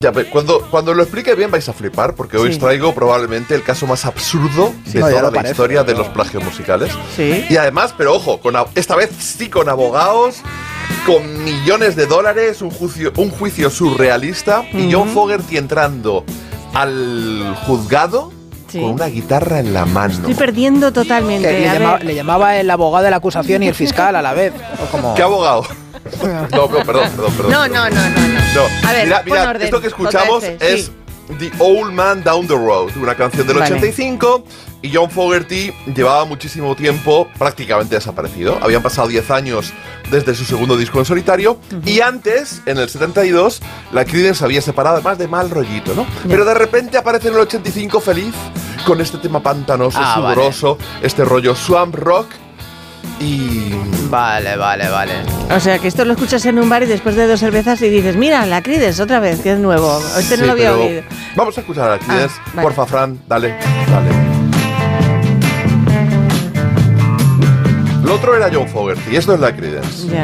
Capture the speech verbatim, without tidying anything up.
Ya, cuando, cuando lo explique bien vais a flipar, porque hoy sí. os traigo probablemente el caso más absurdo sí, de no, toda la parece, historia de no. los plagios musicales. Sí. Y además, pero ojo, con, esta vez sí con abogados, con millones de dólares, un juicio, un juicio surrealista, uh-huh. y John Fogerty entrando al juzgado sí. con una guitarra en la mano. Estoy perdiendo totalmente. Le llamaba, le llamaba el abogado de la acusación y el fiscal a la vez. O como... ¿Qué abogado? No, no, perdón, perdón, perdón. No, no, no, no. no. no. A ver, mira, mira orden, esto que escuchamos ese, es sí. The Old Man Down the Road, una canción del vale. ochenta y cinco, y John Fogerty llevaba muchísimo tiempo prácticamente desaparecido. Habían pasado diez años desde su segundo disco en solitario, uh-huh. y antes, en el setenta y dos, la Creedence se había separado, además de mal rollito, ¿no? Yeah. Pero de repente aparece en el ochenta y cinco feliz, con este tema pantanoso, ah, sudoroso, vale. este rollo swamp rock. Y... Vale, vale, vale. O sea, que esto lo escuchas en un bar y después de dos cervezas y dices, mira, la Creedence otra vez, que es nuevo. Este sí, no lo había oído. Vamos a escuchar a la Creedence. Ah, vale. Porfa, Fran, dale, dale. Lo otro era John Fogerty y esto es la Creedence. Yeah.